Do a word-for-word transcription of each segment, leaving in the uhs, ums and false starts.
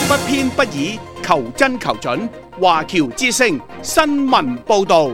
不偏不倚，求真求準。華僑之聲新聞報導。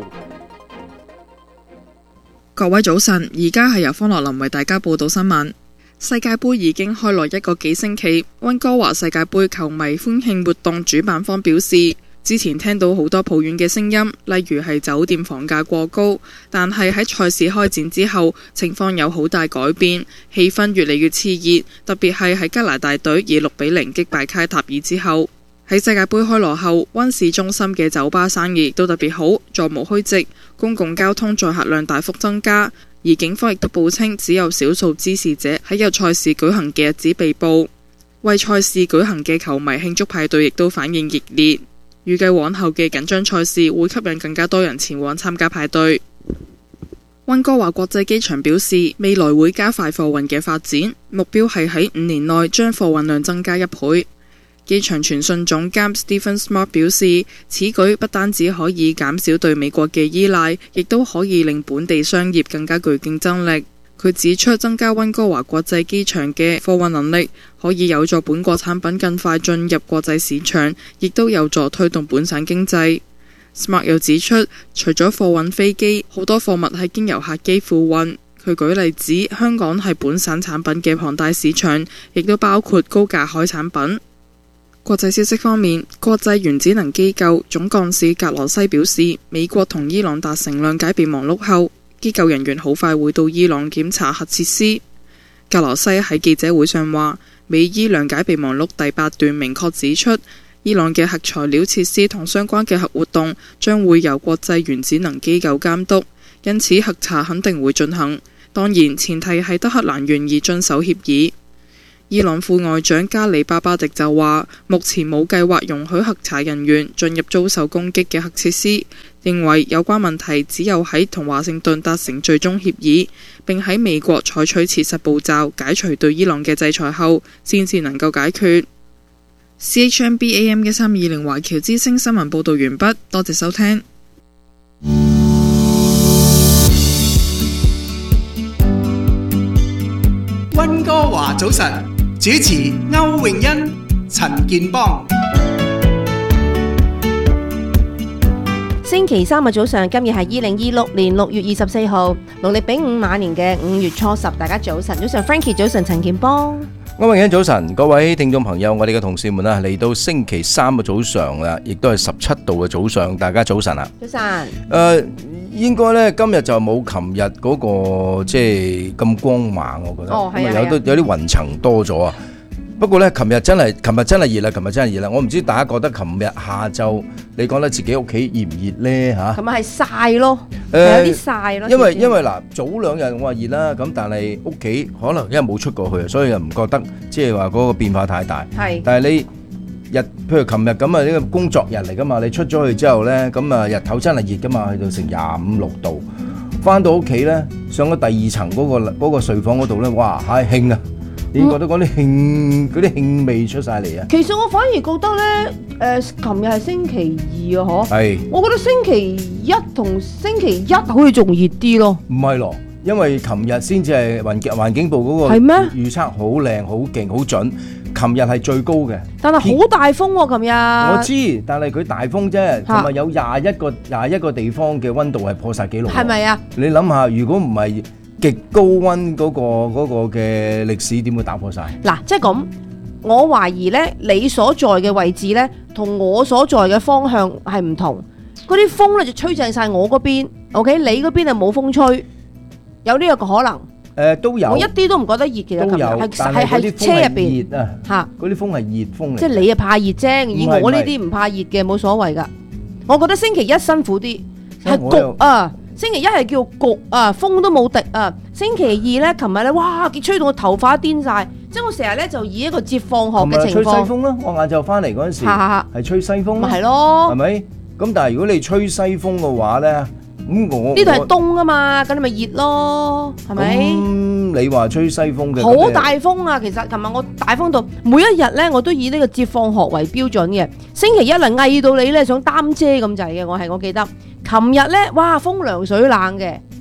各位早晨，而家係由方樂林為大家報道新聞。世界盃已經開鑼一個幾星期，溫哥華世界盃球迷歡慶活動主辦方表示，之前聽到好多抱怨嘅聲音，例如係酒店房價過高，但係喺賽事開展之後，情況有好大改變，氣氛越嚟越熾熱，特別係喺加拿大隊以六比零擊敗卡塔爾之後。喺世界盃開鑼後，溫市中心嘅酒吧生意都特別好，座無虛席，公共交通載客量大幅增加，而警方亦都報稱只有少數滋事者喺有賽事舉行嘅日子被捕。為賽事舉行嘅球迷慶祝派對亦都反應熱烈，預計往後嘅緊張賽事會吸引更加多人前往參加派對。溫哥華國際機場表示，未來會加快貨運嘅發展，目標係喺五年內將貨運量增加一倍。機場傳訊總監 Stephen Smart 表示，此舉不單止可以減少對美國嘅依賴，亦都可以令本地商業更加具競爭力。佢指出，增加溫哥華國際機場嘅貨運能力，可以有助本國產品更快進入國際市場，亦都有助推動本省經濟。Smart 又指出，除咗貨運飛機，好多貨物係經由客機付運。佢舉例指，香港係本省產品嘅龐大市場，亦都包括高價海產品。國際消息方面，國際原子能機構總幹事格羅西表示，美國同伊朗達成諒解備忘錄後，機構人員好快會到伊朗檢查核設施。格羅西喺記者會上話，美伊諒解備忘錄第八段明確指出，伊朗嘅核材料設施同相關嘅核活動將會由國際原子能機構監督，因此核查肯定會進行。當然，前提係德黑蘭願意遵守協議。伊朗副外長加里巴巴迪就話，目前冇計劃容許核查人員進入遭受攻擊嘅核設施，認為有關問題只有喺同華盛頓達成最終協議，並喺美國採取切實步驟解除對伊朗嘅制裁後，先至能夠解決。C H M B A M 一三二零華僑之聲新聞報道完畢，多謝收聽。 溫哥華早晨。主持歐詠欣、陳健邦。 星期三嘅早上，今日係二零二六年六月二十四號，農曆丙午馬年嘅五月初十。大家早晨，早晨 Frankie， 早晨陳健邦。 歐詠欣早晨，各位聽眾朋友，我哋嘅同事們啊，嚟到星期三嘅早上啦，亦都係十七度嘅早上，大家早晨啊！ 早晨。 誒、呃，應該咧今日就冇琴日嗰個即係咁光猛，我覺得。哦，係啊，有都有啲雲層多咗啊。不過咧，琴日真係，琴日真係熱啦，琴日真係熱啦。我唔知大家覺得琴日下晝，你覺得自己屋企熱唔熱咧嚇？琴日係曬咯， 呃、有啲曬咯。 因為因為嗱，早兩日我話熱啦，咁但係屋企可能因為冇出過去，所以又唔覺得即係話嗰個變化太大。係。但係你日，譬如琴日咁啊，呢個工作日嚟噶嘛，你出咗去之後咧，咁啊日頭真係熱噶嘛，去到成廿五六度，翻到屋企咧，上咗第二層嗰個嗰個睡房嗰度咧，哇，係興啊！你覺得嗰啲興嗰啲興味出晒嚟啊？ 其實我反而覺得咧，誒，琴日係星期二啊，嗬。係。我覺得星期一同星期一好似仲熱啲咯。唔係咯， 因為琴日先至係環環境部嗰個預測好靚、好勁、好準。琴日係最高嘅。 但係好大風喎，琴日。 我知，但係佢大風啫。琴日有廿一個廿一個地方嘅溫度係破晒紀錄。係咪啊？你諗下，如果唔係極高溫嗰個嗰個嘅歷史點會打破晒？ 嗱，即係咁，我懷疑咧，你所在嘅位置咧，同我所在嘅方向係唔同。嗰啲風咧就吹正晒我嗰邊 ，OK？ 你嗰邊係冇風吹，有呢個可能。 誒，都有。 我一啲都唔覺得熱，其實琴日係係係車入邊熱啊，吓，嗰啲風係熱風嚟。 即係你啊怕熱啫，而我呢啲唔怕熱嘅，冇所謂噶。我覺得星期一辛苦啲，係焗啊。星期一係叫焗啊，風都冇滴啊。星期二咧，琴日咧，哇，吹到我頭髮癲晒。即係我成日咧就以一個接放學嘅情況。 吹西風咯，我晏晝翻嚟嗰陣時係吹西風。咪係咯，係咪？咁但係如果你吹西風嘅話咧，咁我呢度係冬啊嘛，咁你咪熱咯，係咪？ 咁你話吹西風嘅好大風啊！其實琴日我大風到每一日咧，我都以呢個接放學為標準嘅。星期一嚟翳到你咧想擔遮咁滯嘅，我係我記得。琴日咧，哇，風涼水冷嘅，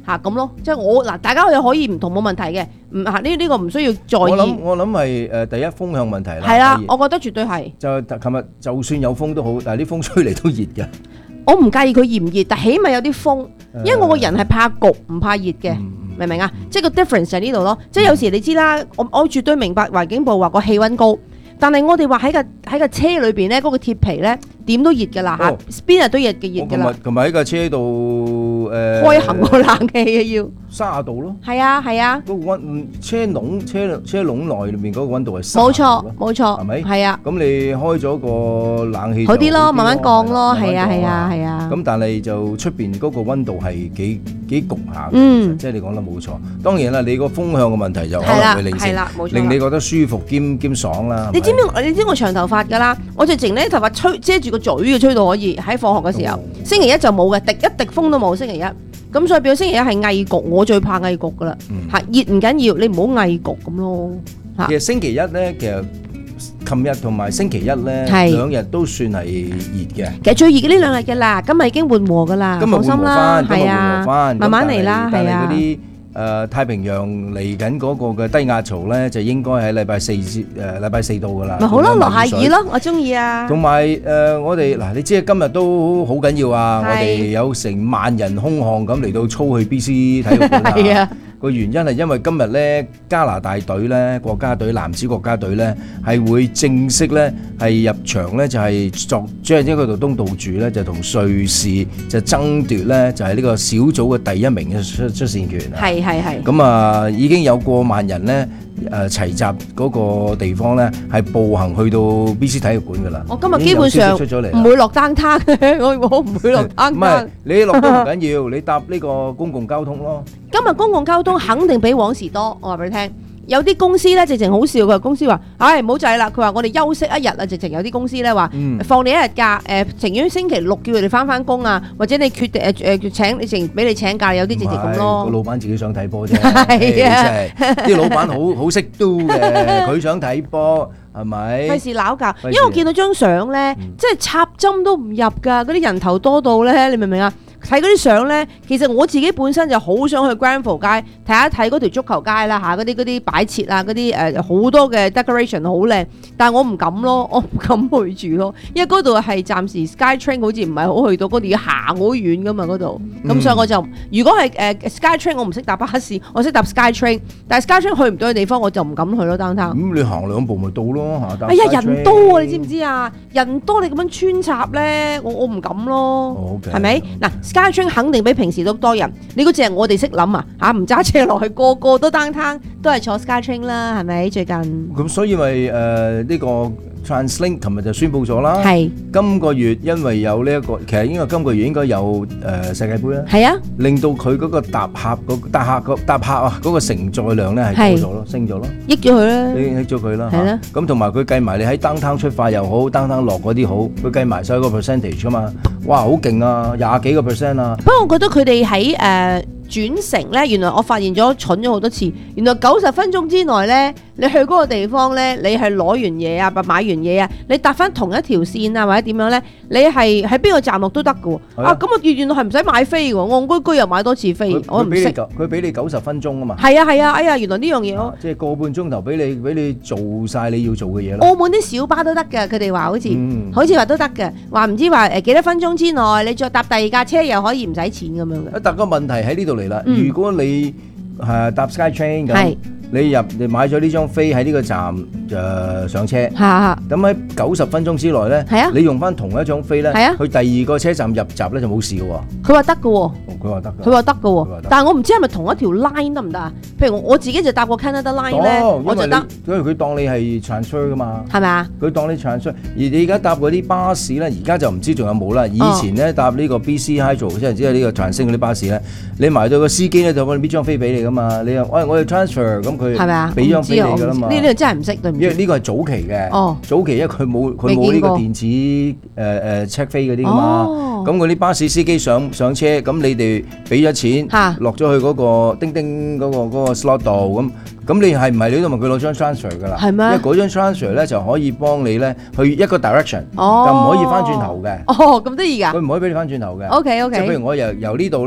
嚇咁咯。即係我嗱，大家又可以唔同冇問題嘅，唔嚇呢呢個唔需要在意。 我諗我諗係誒第一風向問題啦。 係啦，我覺得絕對係。 就琴日就算有風都好，但係啲風吹嚟都熱嘅。 我唔介意佢熱唔熱，但起碼有啲風，因為我個人係怕焗唔怕熱嘅。 嗯明唔明啊？即係個 difference 喺呢度咯。即係有時你知啦，我我絕對明白環境部話個氣温高，但係我哋話喺個喺個車裏邊咧，嗰個鐵皮咧點都熱㗎啦嚇，邊日都熱嘅熱㗎啦。 同埋喺架車度誒開行個冷氣嘅要三十度咯。 係啊係啊， 個温車籠車車籠內裏面嗰個温度係三冇十度咯。 錯冇錯， 係咪？ 係啊。 咁你開咗個冷氣好啲咯，慢慢降咯，係啊係啊係啊。 咁但係就出邊嗰個温度係幾幾焗下嘅， 嗯， 即係你講得冇錯。當然啦，你個風向嘅問題就可能會令係啦冇錯令你覺得舒服兼兼爽啦。 你知唔知？你知我長頭髮㗎啦，我直情咧頭髮吹遮住個嘴嘅，吹到可以喺放學嘅時候。星期一就冇嘅，滴一滴風都冇。星期一咁所以變咗星期一係翳焗，我最怕翳焗㗎啦。嚇熱唔緊要，你唔好翳焗咁咯。嚇， 其實星期一咧，其實琴日同埋星期一咧兩日都算係熱嘅。 其實最熱嘅呢兩日嘅啦，今日已經緩和㗎啦，放心啦，係啊，慢慢嚟啦，係啊。 誒、呃、太平洋嚟緊嗰個嘅低壓槽咧，就應該喺禮拜四至誒禮拜四到噶啦。 咪好咯，落下雨咯，我中意啊。 同埋誒，我哋嗱，你知今日都好緊要啊！我哋有成萬人空巷咁嚟到操去 B C 體育館啊。係啊。個原因係因為今日咧加拿大隊咧國家隊男子國家隊咧係會正式咧係入場咧就係作即係喺嗰度東道主咧就同瑞士就爭奪咧就係呢個小組嘅第一名嘅出出線權。 係係係。 咁啊已經有過萬人咧誒齊集嗰個地方咧係步行去到 B C 體育館㗎啦。 我今日基本上唔會落單攤嘅，我我唔會落單攤。 唔係你落都唔緊要，你搭呢個公共交通咯。 今日公共交通肯定比往時多，我話俾你聽。有啲公司咧直情好笑，佢公司話：唉唔好制啦！佢話我哋休息一日啊！直情有啲公司咧話放你一日假，誒情願星期六叫佢哋翻翻工啊，或者你決定誒誒請你淨俾你請假，有啲直情咁咯。 個老闆自己想睇波啫，係啊！啲老闆好好識 do 嘅，佢想睇波係咪？費事鬧交，因為我見到張相咧，即係插針都唔入㗎，嗰啲人頭多到咧，你明唔明啊？睇嗰啲相咧，其實我自己本身就好想去 Granville 街睇一睇嗰條足球街啦嚇，嗰啲嗰啲擺設啊，嗰啲誒好多嘅 decoration 好靚，但係我唔敢咯，我唔敢去住咯，因為嗰度係暫時 SkyTrain 好似唔係好去到，嗰度要行好遠噶嘛嗰度，咁、嗯、所以我就如果係誒、呃、SkyTrain 我唔識搭巴士，我識搭 SkyTrain， 但係 SkyTrain 去唔到嘅地方我就唔敢去咯 downtown。咁你行兩步咪到咯嚇？ 哎呀人多啊，你知唔知啊？人多你咁樣穿插咧，我我唔敢咯，係咪嗱？SkyTrain 肯定比平時都多人，你嗰隻係我哋識諗啊嚇，唔揸車落去個個都downtown都係坐 SkyTrain 啦，係咪最近？咁所以咪誒呢個 TransLink 琴日就宣布咗啦， 係今個月因為有呢、這、一個，其實應該今個月應該有誒、呃、世界盃啦， 係啊， 令到佢嗰個搭客個搭客個搭客啊嗰個承載量咧係多咗咯，升咗咯， 益咗佢啦， 益咗佢啦， 係啦， 咁同埋佢計埋你喺 downtown 出發又好 ，downtown 落嗰啲好，佢計埋晒個 percentage 噶嘛，哇好勁啊，廿幾個 percent 啊！ 不過我覺得佢哋喺誒轉乘咧，原來我發現咗蠢咗好多次，原來九十分鐘之內咧，你去嗰個地方咧，你係攞完嘢啊，買完嘢啊，你搭翻同一條線啊，或者點樣咧，你係喺邊個站落都得㗎喎。啊，咁啊原來係唔使買飛喎，戇居居又買多次飛，我唔識。 佢俾你九十分鐘啊嘛。 係啊係啊，哎呀，原來呢樣嘢咯。 即係個半鐘頭俾你俾你做晒你要做嘅嘢咯。 澳門啲小巴都得㗎，佢哋話好似，嗯、好似話都得㗎，話唔知話誒幾多分鐘之內，你再搭第二架車又可以唔使錢咁樣嘅。 但個問題喺呢度嚟啦， 嗯、 如果你係搭 SkyTrain 咁。你入你買咗呢張飛喺呢個站就、呃、上車，咁喺九十分鐘之內咧， 啊、 你用翻同一張飛咧， 啊、 去第二個車站入閘咧就冇事嘅喎。 佢話得嘅喎， 佢話得嘅， 佢話得嘅喎，但係我唔知係咪同一條 line 得唔得啊？譬如我我自己就搭過 Canada Line 咧，我就得， 因為佢當你係 transfer 噶嘛， 係咪啊？ 佢當你 transfer，而你而家搭嗰啲巴士咧，而家就唔知仲有冇啦。以前咧、哦、搭呢個 B C Hydro 即係即係呢個 TransLink 嗰啲巴士咧，你埋到個司機咧就幫你搣張飛俾你噶嘛，你話喂我要 transfer 咁佢係咪啊？俾張。呢呢呢真係唔識對唔住， 因為呢個係早期嘅，哦、早期因為佢冇佢冇呢個電子誒誒 check 飛嗰啲噶嘛，咁嗰啲巴士司機上上車，咁你哋俾咗錢，落咗去嗰個叮叮嗰、嗰個嗰、嗰個 slot 度，咁咁你係唔係你都問佢攞張 transfer 噶啦？係咩？因為嗰張 transfer 咧就可以幫你咧去一個 direction，、哦、就唔可以翻轉頭嘅。哦，咁得意㗎？佢唔可以俾你翻轉頭嘅。OK OK。即係譬如我由由呢度咧。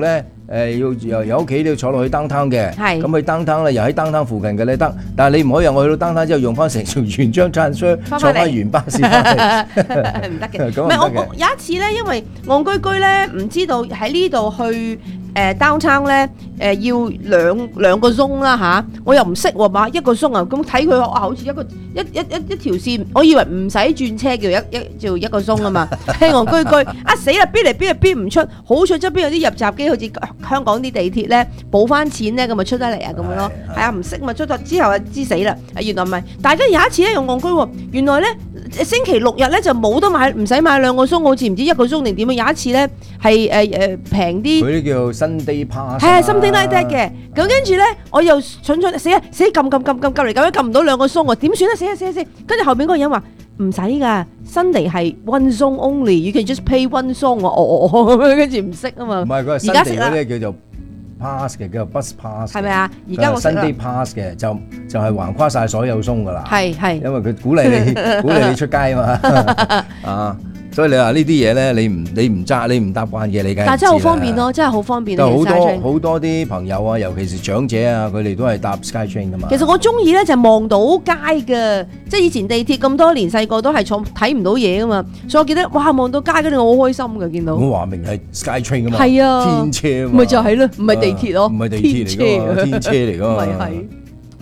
誒要由由屋企都要坐落去 downtown 嘅， 係咁去 downtown 咧，又喺 downtown 附近嘅咧得，但係你唔可以我去到 downtown 之後用翻成條原張 transfer 坐翻原巴士翻嚟， 唔得嘅。唔係我我有一次咧，因為戇居居咧唔知道喺呢度去誒 downtown 咧誒要兩兩個鐘啦嚇，我又唔識喎嘛，一個鐘啊，咁睇佢啊好似一個一一一一條線，我以為唔使轉車叫一一叫一個鐘啊嘛，聽戇居居啊死啦，邊嚟邊嚟邊唔出，好彩側邊有啲入閘機，好似香港啲地鐵咧補翻錢咧，咁咪出得嚟啊咁樣咯，係啊唔識咪出咗之後啊知死啦，原來唔係，大家有一次咧用戇居喎，原來咧星期六日咧就冇得買，唔使買兩個鐘，好似唔知一個鐘定點啊，有一次咧係誒誒平啲， 佢啲叫 Sunday Pass， 係係 something like that 嘅，咁跟住咧我又蠢蠢死啊死撳撳撳撳撳嚟撳，撳唔到兩個鐘喎，點算啊死啊死啊死！跟住後邊嗰個人話唔使㗎，Sunday係 one song only，you can just pay one song 喎，哦咁樣跟住唔識啊嘛， 唔係佢係 Sunday 嗰啲叫做 pass 嘅，叫做 bus pass，係咪啊？而家我識啦 Sunday pass 嘅就就係橫跨曬所有鐘㗎啦， 係係， 因為佢鼓勵你鼓勵你出街啊嘛，啊！所以你話呢啲嘢咧，你唔你唔揸，你唔習慣嘅，你梗係唔知啦。 但係真係好方便咯，真係好方便。 但係好多好多啲朋友啊，尤其是長者啊，佢哋都係搭 SkyTrain 噶嘛。 其實我中意咧就係望到街嘅，即係以前地鐵咁多年細個都係坐睇唔到嘢噶嘛，所以我記得哇望到街嗰啲我好開心嘅見到。 我話明係 SkyTrain 噶嘛， 係啊， 天車啊嘛， 咪就係咯，唔係地鐵咯， 唔係地鐵嚟㗎嘛，天車嚟㗎嘛。 咪係。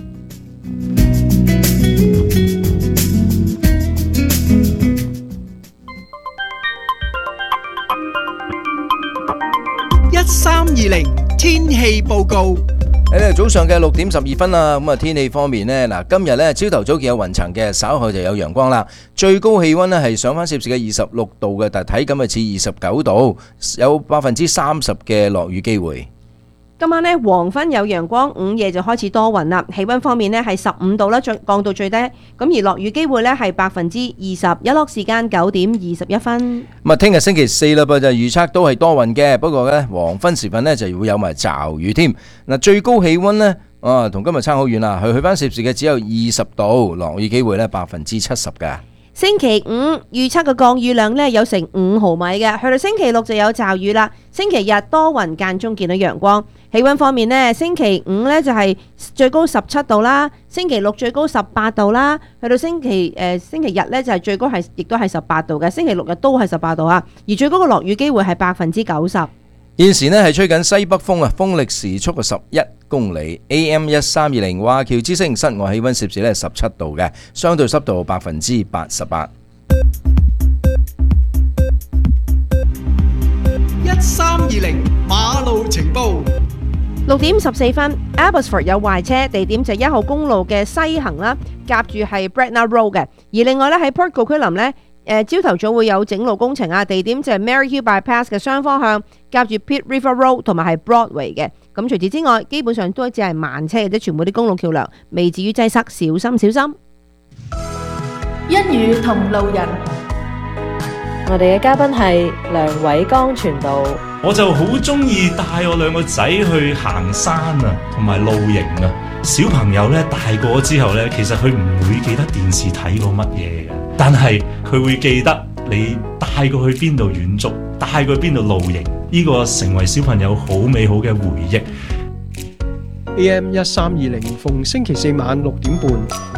一三二零天氣報告。 誒早上嘅六點十二分啦，咁啊天氣方面呢，嗱今日呢朝頭早見有雲層嘅，稍後就有陽光啦。最高氣溫呢係上翻攝氏嘅二十六度嘅，但係體感係似二十九度，有百分之三十嘅落雨機會。 今晚呢黃昏有陽光，午夜就開始多雲啦。氣溫方面呢係十五度啦，降降到最低。咁而落雨機會呢係百分之二十，日落時間九點二十一分。 咁啊，聽日星期四啦噃，就預測都係多雲嘅，不過呢黃昏時分呢就會有埋驟雨添。嗱，最高氣溫呢啊同今日差好遠啦，去去翻攝氏嘅只有二十度，落雨機會呢百分之七十嘅。 星期五預測嘅降雨量呢有成五毫米嘅，去到星期六就有驟雨啦。星期日多雲間中見到陽光。氣溫方面呢，星期五呢就係最高十七度啦，星期六最高十八度啦，去到星期誒、呃、星期日呢就係最高係亦都係十八度嘅，星期六日都係十八度啊。而最高嘅落雨機會係百分之九十。 現時呢係吹緊西北風啊，風力時速係十一公里。A M 一三二零華僑之聲，室外氣溫攝氏呢十七度嘅，相對濕度百分之八十八。 一三二零馬路情報。 六點十四分 Abbotsford 有壞車，地點就係一號公路嘅西行啦，夾住係 Bretna Road 嘅。而另外咧喺 Port Coquitlam 咧，誒朝頭早會有整路工程啊，地點就係 Maryhill Bypass 嘅雙方向，夾住 Pitt River Road 同埋係 Broadway 嘅。咁除此之外，基本上都只係慢車嘅啫，全部啲公路橋梁未至於擠塞，小心小心。 一語同路人， 我哋嘅嘉賓係梁偉剛傳道。 我就好中意帶我兩個仔去行山啊，同埋露營啊。小朋友咧大個之後咧，其實佢唔會記得電視睇過乜嘢嘅，但係佢會記得你帶過去邊度遠足，帶過去邊度露營，呢個成為小朋友好美好嘅回憶。 A M 一三二零逢星期四晚六點半。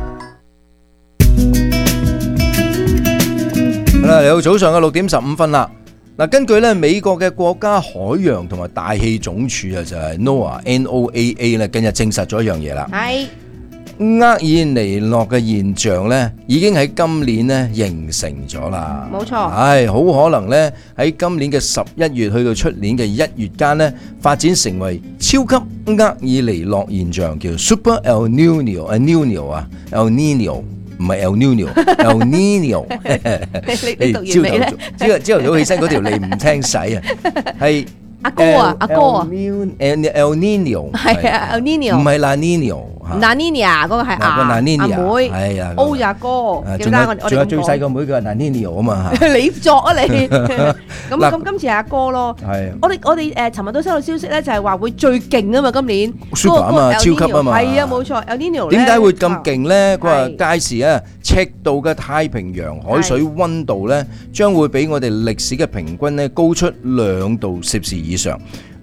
好啦，嚟到早上嘅六點十五分啦。嗱，根據咧美國嘅國家海洋同埋大氣總署啊，就係 NOAA N O A A 咧，近日證實咗一樣嘢啦。 係厄爾尼諾嘅現象咧，已經喺今年咧形成咗啦。 冇錯， 係好可能咧喺今年嘅十一月去到出年嘅一月間咧，發展成為超級厄爾尼諾現象，叫 Super El Nino，El Nino 啊 ，El Nino。唔係 El Nino，El Nino。 你你讀完未咧？ 朝頭朝頭早起身嗰條脷唔聽使啊，係阿哥啊，阿哥啊 ，El Nino 係啊 ，El Nino 唔係 La Nino。La Nina 嗰個係阿阿妹， 係啊 O 阿哥， 仲有仲有最細個妹叫 La Nino 啊嘛。 你作啊你，咁咁今次係阿哥咯。 係我哋我哋誒尋日都收到消息咧，就係話會最勁啊嘛，今年 Super 啊嘛，超級啊嘛。 係啊，冇錯 El Nino 點解會咁勁咧？佢話屆時啊，赤道嘅太平洋海水溫度咧，將會比我哋歷史嘅平均咧高出兩度攝氏以上。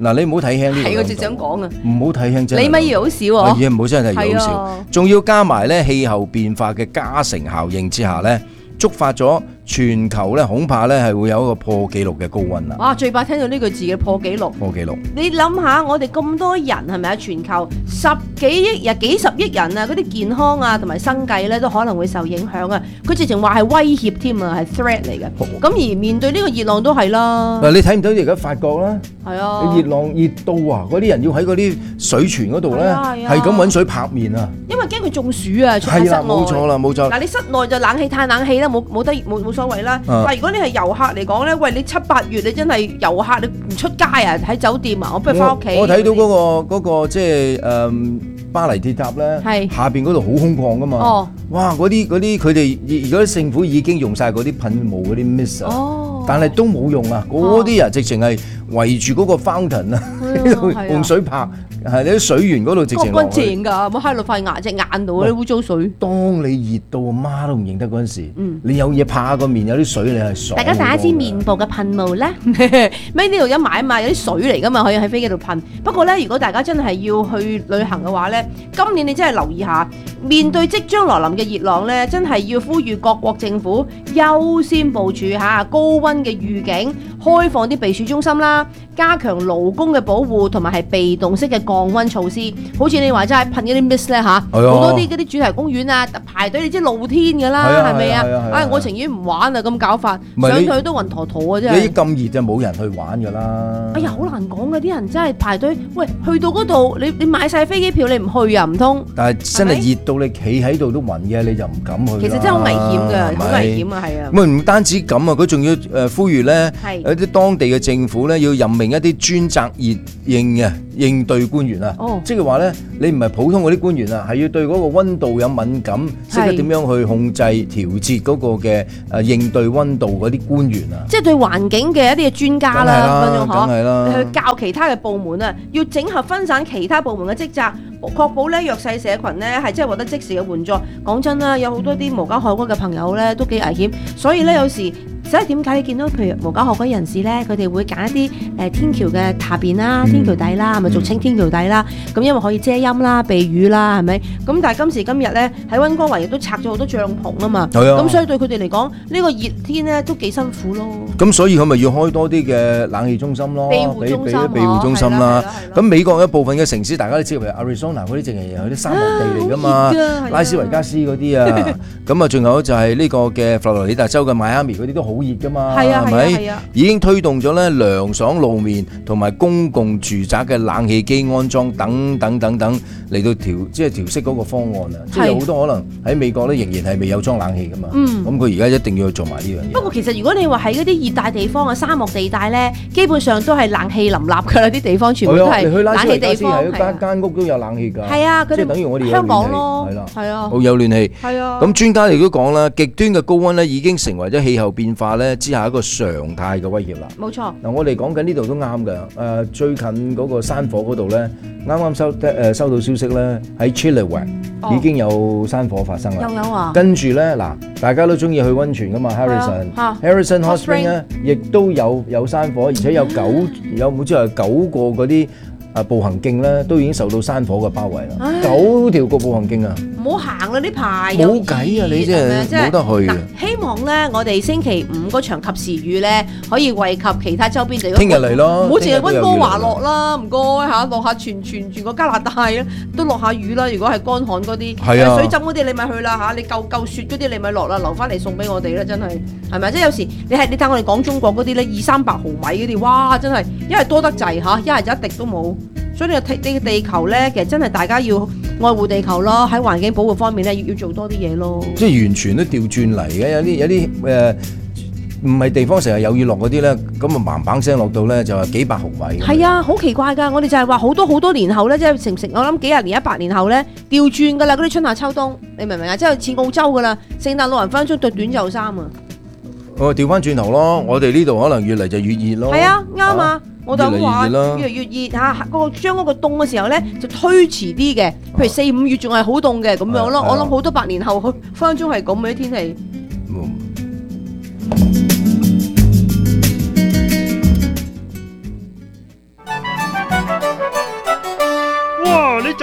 嗱，你唔好睇輕呢個。 係我正想講啊， 唔好睇輕真。 你咪以為好少喎？ 係啊，唔好真係以為好少。仲要加埋咧氣候變化嘅加成效應之下咧，觸發咗全球咧，恐怕咧係會有一個破紀錄嘅高溫啦。 哇！最怕聽到呢句字嘅破紀錄。 破紀錄。你諗下，我哋咁多人係咪啊？全球十幾億日幾十億人啊，嗰啲健康啊同埋生計咧都可能會受影響啊！佢直情話係威脅添啊，係 threat 嚟嘅。咁而面對呢個熱浪都係啦。 嗱，你睇唔到而家法國啦？ 係啊。 熱浪熱到啊！嗰啲人要喺嗰啲水泉嗰度咧，係咁揾水拍面啊！ 因為驚佢中暑啊，出喺室外。係啦， 冇錯啦，冇錯。 嗱，你室內就冷氣嘆冷氣啦，冇冇得冇冇所謂啦。但係如果你係遊客嚟講咧，喂，你七八月你真係遊客，你唔出街啊，喺酒店啊，我不如翻屋企。 我睇到嗰個嗰個即係誒巴黎鐵塔咧，下邊嗰度好空曠噶嘛。哦。哇！嗰啲嗰啲佢哋而家政府已經用晒嗰啲噴霧嗰啲 mist 啊，但係都冇用啊！嗰啲人直情係圍住嗰個 fountain 啊，用水拍。係你啲水源嗰度直情落去， 乾淨㗎，冇揩到塊牙隻眼度啲污糟水。 當你熱到阿媽都唔認得嗰陣時，嗯、你有嘢拍個面，有啲水你係爽。大家打一支面部嘅噴霧咧，咩呢度有買啊嘛，有啲水嚟㗎嘛，可以喺飛機度噴。不過咧，如果大家真係要去旅行嘅話咧，今年你真係留意下，面對即將來臨嘅熱浪咧，真係要呼籲各國政府優先部署下高溫嘅預警，開放啲避暑中心啦，加強勞工嘅保護同埋係被動式嘅降溫措施，好似你話齋噴嗰啲 mist 咧嚇，好多啲嗰啲主題公園啊排隊，你知露天㗎啦，係咪啊？唉，我情願唔玩啊，咁搞法，上去都暈陀陀啊，真係。 你咁熱就冇人去玩㗎啦。 哎呀，好難講㗎，啲人真係排隊。喂，去到嗰度，你你買曬飛機票，你唔去啊？唔通？ 但係真係熱到你企喺度都暈嘅，你就唔敢去。 其實真係好危險㗎，好危險啊，係啊。 咁唔單止咁啊，佢仲要誒呼籲咧，有啲當地嘅政府咧要任命一啲專責熱應嘅應對官員啊。哦。即係話咧，你唔係普通嗰啲官員啊，係要對嗰個溫度有敏感，識得點樣去控制調節嗰個嘅誒應對溫度嗰啲官員啊。即係對環境嘅一啲嘅專家啦，咁樣嗬。梗係啦。你去教其他嘅部門啊，要整合分散其他部門嘅職責，確保咧弱勢社群咧係真係獲得即時嘅援助。講真啦，有好多啲無家可歸嘅朋友咧都幾危險，所以咧有時。所以點解你見到譬如無家可歸人士咧，佢哋會揀一啲誒天橋嘅下邊啦、天橋底啦，咪俗稱天橋底啦。咁因為可以遮陰啦、避雨啦，係咪？咁但係今時今日咧喺溫哥華亦都拆咗好多帳篷啊嘛。係啊。咁所以對佢哋嚟講，呢個熱天咧都幾辛苦咯。咁所以佢咪要開多啲嘅冷氣中心咯，庇護中心，庇護中心啦。咁美國一部分嘅城市大家都知，譬如 Arizona 嗰啲淨係有啲沙漠地嚟噶嘛，拉斯維加斯嗰啲啊。咁啊，仲有就係呢個嘅佛羅里達州嘅邁阿密嗰啲都好熱噶嘛，係咪？已經推動咗咧涼爽路面同埋公共住宅嘅冷氣機安裝等等等等嚟到調，即係調適嗰個方案啊！即係有好多可能喺美國咧仍然係未有裝冷氣噶嘛。嗯，咁佢而家一定要做埋呢樣嘢。不過其實如果你話喺嗰啲熱帶地方啊、沙漠地帶咧，基本上都係冷氣林立㗎啦，啲地方全部都係冷氣地方。係間間屋都有冷氣㗎。係啊，即係等於我哋香港咯，係啦，係啊，好有暖氣。係啊。咁專家亦都講啦，極端嘅高溫咧已經成為咗氣候變化咧之下一個常態嘅威脅啦。冇錯。嗱，我哋講緊呢度都啱嘅。誒，最近嗰個山火嗰度咧，啱啱收誒收到消息咧，喺 Chilliwack 已經有山火發生啦。又有啊。跟住咧，嗱，大家都中意去溫泉噶嘛 ，Harrison，Harrison Hot Spring 咧，亦都有有山火，而且有九有冇知係九個嗰啲。啊！步行徑咧都已經受到山火嘅包圍啦，九條個步行徑啊！唔好行啦呢排，冇計啊！你真係冇得去啊！希望咧，我哋星期五嗰場及時雨咧，可以惠及其他周邊地區。聽日嚟咯，唔好淨係溫哥華落啦，唔該嚇，落下全全全個加拿大咧都落下雨啦。如果係乾旱嗰啲，係啊，水浸嗰啲你咪去啦嚇，你夠夠雪嗰啲你咪落啦，留翻嚟送俾我哋啦，真係係咪？即係有時你係你睇我哋講中國嗰啲咧，二三百毫米嗰啲，哇！真係一係多得滯嚇，一係就一滴都冇。所以呢個地地球咧，其實真係大家要愛護地球咯，喺環境保護方面咧，要要做多啲嘢咯。即係完全都調轉嚟嘅，有啲有啲誒，唔係地方成日有雨落嗰啲咧，咁啊嘭嘭聲落到咧就係幾百毫米。係啊，好奇怪㗎！我哋就係話好多好多年後咧，即係成成我諗幾廿年、一百年後咧，調轉㗎啦！嗰啲春夏秋冬，你明唔明啊？即係似澳洲㗎啦，聖誕老人分鐘對短袖衫啊！我調翻轉頭咯，我哋呢度可能越嚟就越熱咯。係啊，啱啊！我就話越嚟越熱嚇，嗰個將嗰個凍嘅時候咧就推遲啲嘅，譬如四五月仲係好凍嘅咁樣咯。我諗好多百年後分分鐘係咁嘅啲天氣。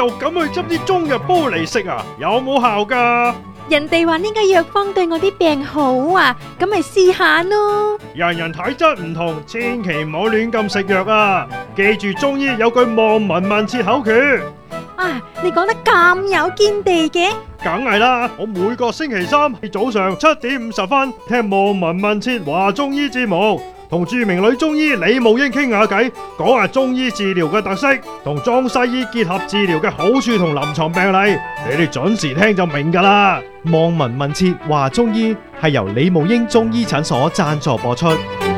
咁去執啲中藥煲嚟食啊？有冇效㗎？ 人哋話呢個藥方對我啲病好啊，咁咪試下咯。 人人體質唔同，千祈唔好亂咁食藥啊！記住中醫有句望聞問切口訣。 啊，你講得咁有見地嘅？ 梗係啦，我每個星期三早上七點五十分聽望聞問切話中醫節目，同著名女中醫李慕英傾下偈，講下中醫治療嘅特色，同中西醫結合治療嘅好處同臨床病例，你哋準時聽就明㗎啦。 望聞問切話中醫係由李慕英中醫診所贊助播出。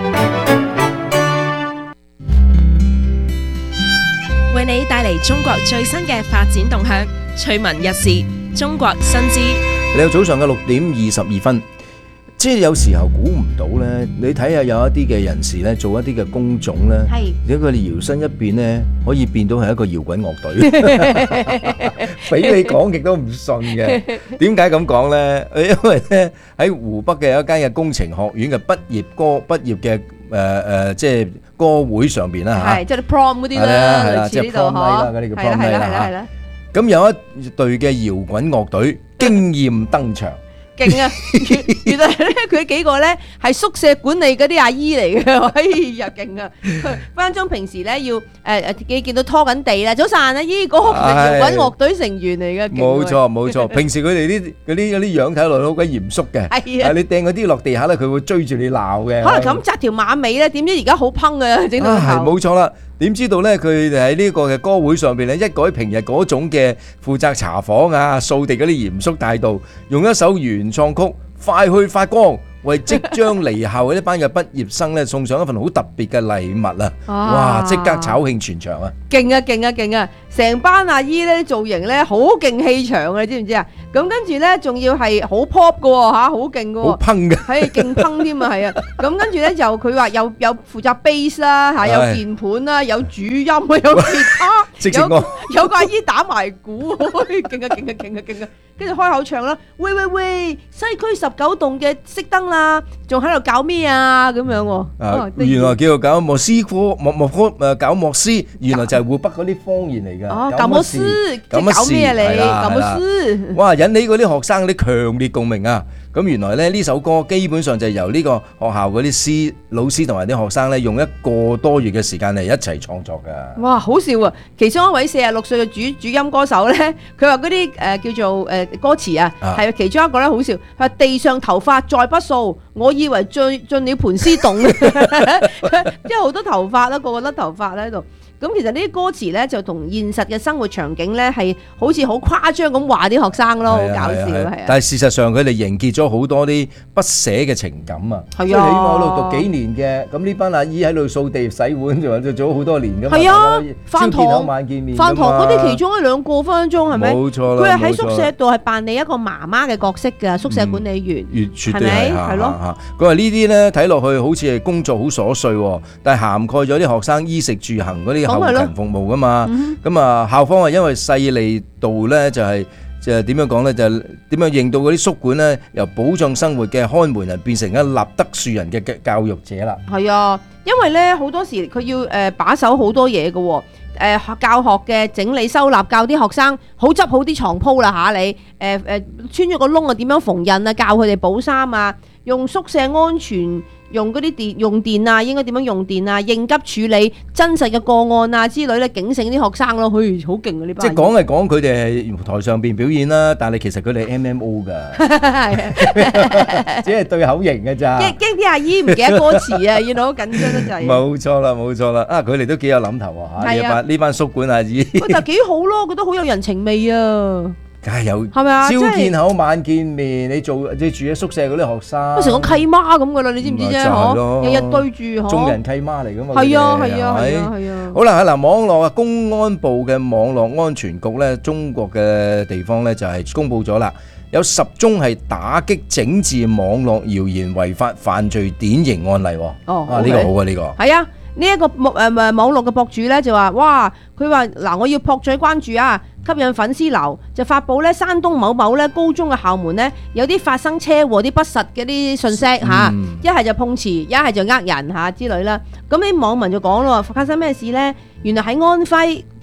為你帶嚟中國最新嘅發展動向，趣聞一時，中國新知。 你有早上嘅六點二十二分，即係有時候估唔到呢。你睇下有一啲嘅人士呢，做一啲嘅工種呢，如果佢哋搖身一變呢，可以變到係一個搖滾樂隊，俾你講極都唔信嘅。點解咁講呢？因為呢喺湖北嘅有一間嘅工程學院嘅畢業歌畢業嘅誒誒，即係歌會上邊啦嚇， 係即係 prom 嗰啲啦，類似呢度嗬， 嗰啲叫 prom 係啦係啦係啦。 咁有一隊嘅搖滾樂隊驚豔登場。 勁啊！原來咧佢幾個咧係宿舍管理嗰啲阿姨嚟嘅，哎呀勁啊！分分鐘平時咧要誒誒，你見到拖緊地啦，早晨阿姨嗰個係搖滾樂隊成員嚟嘅， 冇錯冇錯。平時佢哋啲嗰啲嗰啲樣睇落去好鬼嚴肅嘅，係啊！你掟嗰啲落地下咧，佢會追住你鬧嘅。 可能咁紮條馬尾咧，點知而家好烹啊！整到係冇錯啦。點知道咧？佢哋喺呢個嘅歌會上邊咧，一改平日嗰種嘅負責查房啊、掃地嗰啲嚴肅態度，用一首原創曲《快去發光》，為即將離校嘅一班嘅畢業生咧，送上一份好特別嘅禮物啊！哇！即刻炒興全場啊！ 勁啊勁啊勁啊！成班阿姨咧造型咧好勁氣場啊！你知唔知啊？咁跟住咧仲要係好 pop 嘅喎嚇，好勁嘅喎， 好烹嘅， 係勁烹添啊！係啊！咁跟住咧就佢話有有負責 bass 啦嚇，有鍵盤啦，有主音啊，有吉他，有有個阿姨打埋鼓，勁啊勁啊勁啊勁啊！跟住開口唱啦，喂喂喂，西區十九棟嘅熄燈啦，仲喺度搞咩啊？咁樣喎， 啊，原來叫做搞莫斯科莫莫科誒搞莫斯，原來就係湖北嗰啲方言嚟㗎。 哦，搞莫斯，即係搞咩啊你？搞莫斯， 哇！引起嗰啲學生嗰啲強烈共鳴啊！咁原來咧呢首歌基本上就係由呢個學校嗰啲師老師同埋啲學生咧用一個多月嘅時間嚟一齊創作㗎。 哇！好笑啊！其中一位四十六歲嘅主主音歌手咧，佢話嗰啲誒叫做誒歌詞啊，係其中一個咧好笑。佢話地上頭髮再不掃，我以為進進了盤絲洞，即係好多頭髮啦，個個甩頭髮喺度。咁其實呢啲歌詞咧就同現實嘅生活場景咧係好似好誇張咁話啲學生咯，好搞笑係啊！ 但係事實上佢哋凝結咗好多啲不捨嘅情感啊！ 係啊， 起碼喺度讀幾年嘅，咁呢班阿姨喺度掃地洗碗，仲做咗好多年㗎嘛。 係啊，飯堂晚見面， 飯堂嗰啲其中一兩個分分鐘係咪？ 冇錯啦， 佢係喺宿舍度係扮你一個媽媽嘅角色㗎，宿舍管理員， 係咪？係咯。佢話呢啲咧睇落去好似係工作好瑣碎，但係涵蓋咗啲學生衣食住行嗰啲後勤服務噶嘛，咁啊校方係因為細膩度咧就係就係點樣講咧，就係點樣令到嗰啲宿管咧由保障生活嘅看門人變成一立德樹人嘅嘅教育者啦。 係啊，因為咧好多時佢要誒把守好多嘢嘅，誒教學嘅整理收納，教啲學生好執好啲床鋪啦嚇你，誒誒穿咗個窿啊點樣縫印啊，教佢哋補衫啊，用宿舍安全。用嗰啲電用電啊，應該點樣用電啊？應急處理真實嘅個案啊之類咧，警醒啲學生咯，佢好勁啊呢班。 即係講係講佢哋係台上邊表演啦，但係其實佢哋係 M M O 㗎，只係對口型㗎咋。 驚驚啲阿姨唔記得歌詞啊，要好緊張得滯。 冇錯啦，冇錯啦，啊佢哋都幾有諗頭啊嚇！呢班呢班宿管阿姨。 喂，但係幾好咯，覺得好有人情味啊！ 梗係有， 係咪啊？ 朝見口晚見面，你做你住喺宿舍嗰啲學生， 成個契媽咁噶啦，你知唔知啫？嗬，日日對住， 眾人契媽嚟噶嘛？ 係啊，係啊，係啊，係啊。 好啦，嗱，網絡啊，公安部嘅網絡安全局咧，中國嘅地方咧就係公佈咗啦，有十宗係打擊整治網絡謠言違法犯罪典型案例。 哦， 啊，呢個好啊，呢個係啊。呢一個誒誒網絡嘅博主咧就話：哇！佢話嗱，我要博取關注啊，吸引粉絲流，就發布咧山東某某咧高中嘅校門咧有啲發生車禍啲不實嘅啲信息嚇，一係就碰瓷，一係就呃人嚇之類啦。咁啲網民就講咯，發生咩事咧？原來喺安徽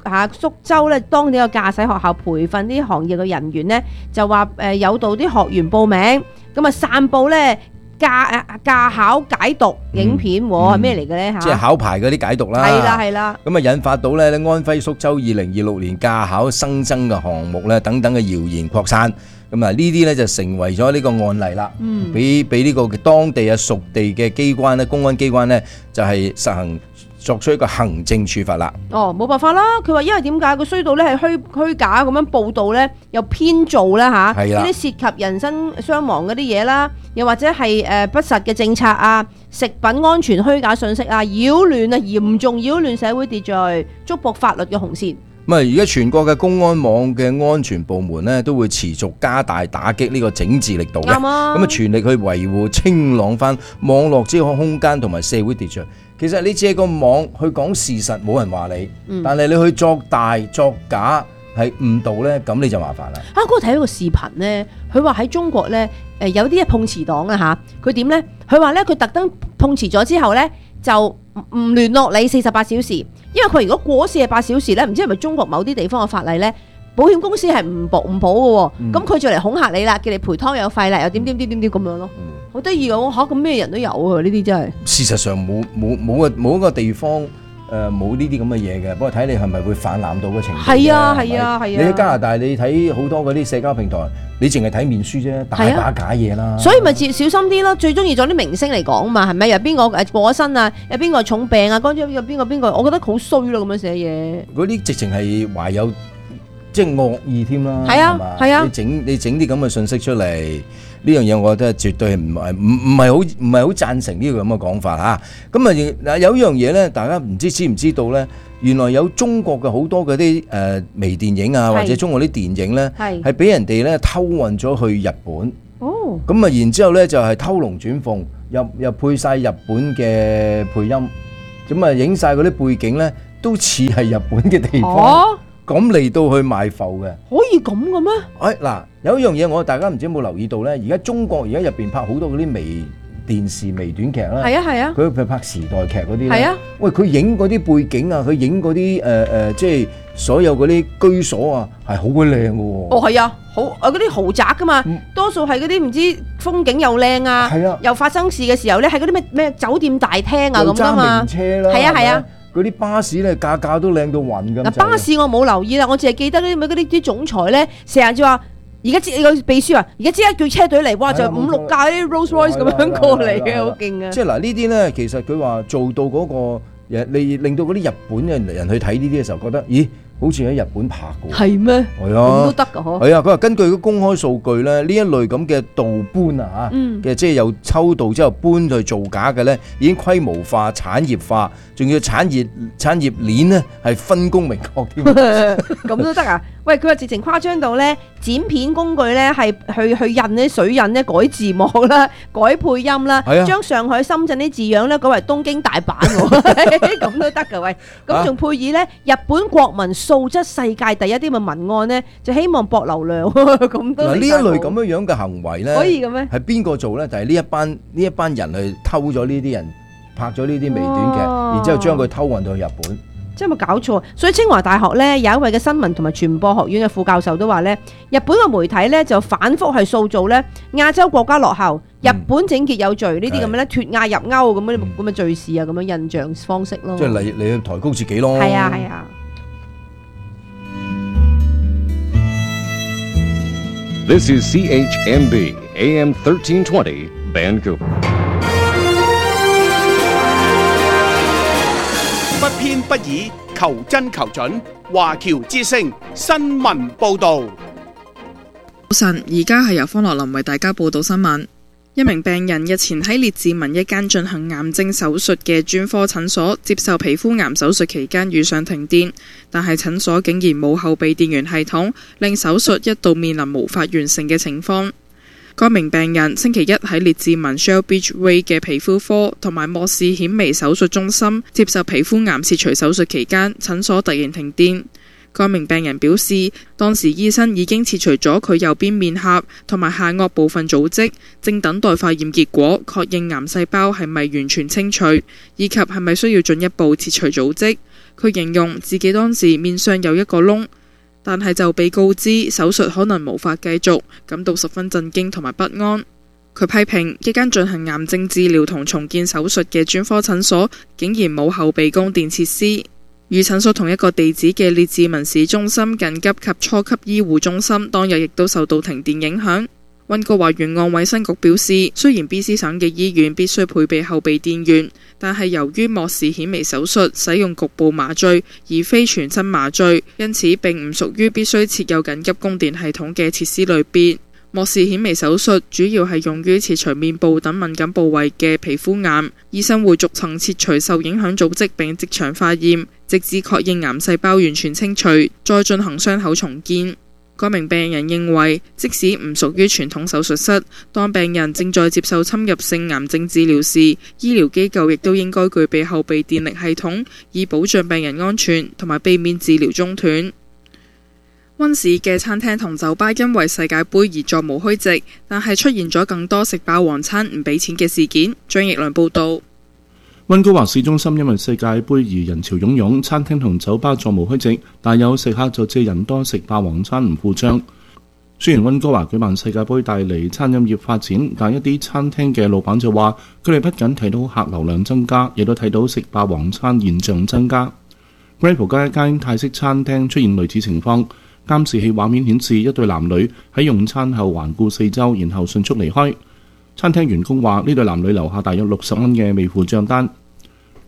嚇蘇州咧當地嘅駕駛學校培訓啲行業嘅人員咧，就話誒誘導啲學員報名，咁啊散佈咧駕駕考解讀影片喎，係咩嚟嘅咧嚇？ 即係考牌嗰啲解讀啦。 係啦係啦。 咁啊引發到咧安徽蘇州二零二六年駕考新增嘅項目咧等等嘅謠言擴散。咁啊呢啲咧就成為咗呢個案例啦。嗯。俾俾呢個當地啊屬地嘅機關咧，公安機關咧就係實行作出一個行政處罰啦。 哦，冇辦法啦。佢話因為點解佢衰到咧係虛虛假咁樣報導咧，又編造啦嚇，呢啲涉及人身傷亡嗰啲嘢啦，又或者係誒不實嘅政策啊、食品安全虛假信息啊，擾亂啊，嚴重擾亂社會秩序，觸碰法律嘅紅線。 咁啊，而家全國嘅公安網嘅安全部門咧，都會持續加大打擊呢個整治力度嘅。啱啊！咁啊，全力去維護清朗翻網絡之空間同埋社會秩序。其實你借個網去講事實，冇人話你，嗯、但係你去作大作假係誤導咧，咁你就麻煩啦。 啊，嗰個睇到個視頻咧，佢話喺中國咧，誒有啲碰瓷黨啊嚇，佢點咧？佢話咧，佢特登碰瓷咗之後咧，就唔聯絡你四十八小時，因為佢如果過四十八小時咧，唔知係咪中國某啲地方嘅法例咧，保險公司係唔保唔保嘅喎，咁佢就嚟恐嚇你啦，叫你賠湯有費啦，又點點點點點咁樣咯。好得意啊！嚇咁咩人都有啊！呢啲真係事實上冇冇冇個冇一個地方誒冇呢啲咁嘅嘢嘅，不過睇你係咪會泛濫到嘅程度。係啊係啊係啊！ 你喺加拿大你睇好多嗰啲社交平台，你淨係睇面書啫，大把假嘢啦。 所以咪小心啲咯，最中意咗啲明星嚟講嘛，係咪？有邊個誒過咗身啊？有邊個重病啊？嗰啲有邊個邊個？我覺得好衰咯，咁樣寫嘢。 嗰啲直情係懷有即係惡意添啦。 係啊係啊！ 你整你整啲咁嘅信息出嚟。呢樣嘢我覺得絕對係唔係唔唔係好唔係好贊成呢個咁嘅講法嚇。咁啊嗱有一樣嘢咧，大家唔知知唔知道咧？原來有中國嘅好多嗰啲誒微電影啊，或者中國啲電影咧，係俾人哋咧偷運咗去日本。哦。咁啊，然之後咧就係偷龍轉鳳，又又配晒日本嘅配音，咁啊影晒嗰啲背景咧都似係日本嘅地方。哦。咁嚟到去賣埠嘅， 可以咁嘅咩？ 誒嗱，有一樣嘢我大家唔知有冇留意到咧？而家中國而家入邊拍好多嗰啲微電視微短劇啦， 係啊係啊， 佢譬如拍時代劇嗰啲咧， 係啊，喂佢影嗰啲背景啊，佢影嗰啲誒誒，即係所有嗰啲居所啊，係好鬼靚嘅喎。 哦係啊，好誒嗰啲豪宅噶嘛，嗯、多數係嗰啲唔知風景又靚啊，係啊，又發生事嘅時候咧，係嗰啲咩咩酒店大廳啊咁噶嘛， 揸名車啦， 係啊係啊。 嗰啲巴士咧，價價都靚到暈咁。嗱， 巴士我冇留意啦，我淨係記得嗰啲嗰啲啲總裁咧，成日就話，而家知個秘書啊，而家即刻叫車隊嚟，哇，就五六架啲 Rolls Royce 咁樣過嚟嘅，好勁啊！ 即係嗱，呢啲咧，其實佢話做到嗰個，你令到嗰啲日本嘅人去睇呢啲嘅時候，覺得，咦？好似喺日本拍嘅， 係咩？ 係啊， 咁都得㗎嗬。 係啊，佢話根據個公開數據咧，呢一類咁嘅盜搬啊嚇嘅，即係由偷渡之後搬去造假嘅咧，已經規模化、產業化，仲要產業產業鏈咧係分工明確添。 咁都得啊？喂，佢話直情誇張到咧，剪片工具咧係去去印啲水印咧，改字幕啦，改配音啦，將上海、深圳啲字樣咧改為東京、大阪喎，咁都得㗎喂。咁仲配以咧日本國民素質世界第一啲嘅文案咧，就希望博流量咁都。嗱呢一類咁樣樣嘅行為咧， 可以嘅咩？ 係邊個做咧？就係呢一班呢一班人去偷咗呢啲人拍咗呢啲微短劇，然之後將佢偷運到去日本。 即係冇搞錯，所以清華大學咧有一位嘅新聞同埋傳播學院嘅副教授都話咧，日本嘅媒體咧就反覆係塑造咧亞洲國家落後，日本整潔有序呢啲咁嘅咧脫亞入歐咁樣咁嘅敘事啊，咁樣印象方式咯。 即係你你去抬高自己咯。 係啊係啊。 This is C H M B A M thirteen twenty Vancouver。 不偏不倚，求真求準。華僑之聲新聞報導。 早晨，而家係由方樂林為大家報道新聞。一名病人日前喺列治文一間進行癌症手術嘅專科診所接受皮膚癌手術期間遇上停電，但係診所竟然冇後備電源系統，令手術一度面臨無法完成嘅情況。該名病人星期一喺列治文 Shell Beach Way 嘅皮膚科同埋莫氏顯微手術中心接受皮膚癌切除手術期間，診所突然停電。該名病人表示，當時醫生已經切除咗佢右邊面頰同埋下顎部分組織，正等待化驗結果，確認癌細胞係咪完全清除，以及係咪需要進一步切除組織。 佢形容自己當時面上有一個窿，但係就被告知手術可能無法繼續，感到十分震驚同埋不安。佢批評一間進行癌症治療同重建手術嘅專科診所竟然冇後備供電設施。與診所同一個地址嘅列治文市中心緊急及初級醫護中心當日亦都受到停電影響。溫哥華沿岸衛生局表示，雖然 B C 省嘅醫院必須配備後備電源，但係由於莫氏顯微手術使用局部麻醉而非全身麻醉，因此並唔屬於必須設有緊急供電系統嘅設施類別。莫氏顯微手術主要係用於切除面部等敏感部位嘅皮膚癌，醫生會逐層切除受影響組織並即場化驗，直至確認癌細胞完全清除，再進行傷口重建。該名病人認為，即使唔屬於傳統手術室，當病人正在接受侵入性癌症治療時，醫療機構亦都應該具備後備電力系統，以保障病人安全同埋避免治療中斷。溫市嘅餐廳同酒吧因為世界盃而座無虛席，但係出現咗更多食霸王餐唔俾錢嘅事件。張奕良報導。 溫哥華市中心因為世界盃而人潮湧湧，餐廳同酒吧座無虛席，但有食客就借人多食霸王餐唔付帳。雖然溫哥華舉辦世界盃帶嚟餐飲業發展，但一啲餐廳嘅老闆就話，佢哋不僅睇到客流量增加，亦都睇到食霸王餐現象增加。Grapeville 街一間泰式餐廳出現類似情況，監視器畫面顯示一對男女喺用餐後環顧四周，然後迅速離開。餐廳員工話：呢對男女留下大約六十蚊嘅未付帳單，